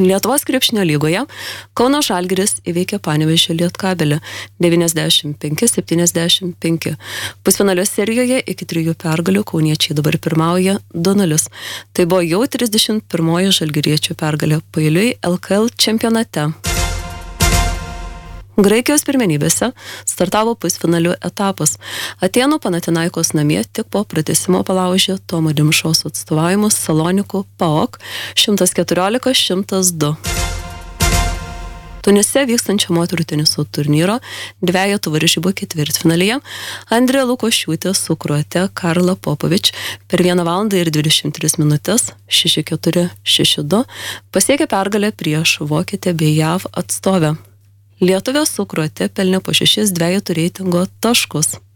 Lietuvos krepšinio lygoje Kauno Žalgiris įveikė Panevėžio Lietkabelį 95-75. Pusfinalio serijoje iki 3 pergalių kauniečiai dabar pirmauja 2-0. Tai buvo jau 31 žalgiriečių pergalė paeiliui LKL čempionate. Graikijos pirmenybėse startavo pusfinalių etapas. Atėnų Panathinaikos namie tik po pratęsimo palaužė Tomo Dimšos atstovavimus Salonikų PAOK 114-102. Tunise vykstančio moterų teniso turnyro dvejetų varžybų ketvirtfinalyje Andrė Lukošiūtė su kroate Karla Popovič per 1 valandą ir 23 minutės 6-4-6-2 pasiekė pergalę prieš vokietę bei JAV atstovę. Lietuvė su kroate pelnė po 6 dvejetų reitingo taškus.